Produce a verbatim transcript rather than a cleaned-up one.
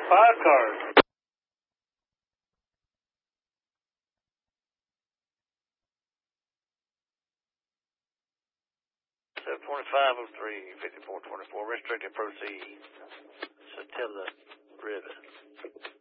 Five cars. seven twenty-five oh three, fifty-four twenty-four, restricted proceed. Satilla River.